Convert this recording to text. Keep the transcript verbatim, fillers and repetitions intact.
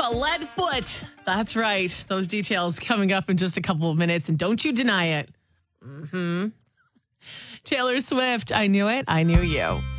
a lead foot. That's right. Those details coming up in just a couple of minutes, and don't you deny it. Mm-hmm. Taylor Swift, I knew it. I knew you.